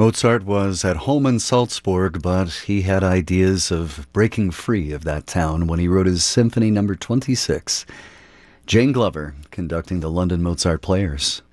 Mozart was at home in Salzburg, but he had ideas of breaking free of that town when he wrote his Symphony Number 26. Jane Glover conducting the London Mozart Players.